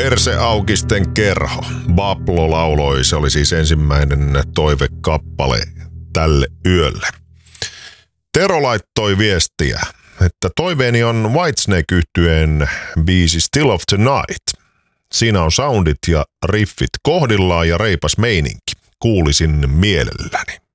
Perseaukisten kerho. Baplo lauloi, se oli siis ensimmäinen toivekappale tälle yölle. Tero laittoi viestiä, että toiveeni on Whitesnake-yhtyeen biisi Still of Tonight. Siinä on soundit ja riffit kohdillaan ja reipas meininki. Kuulisin mielelläni.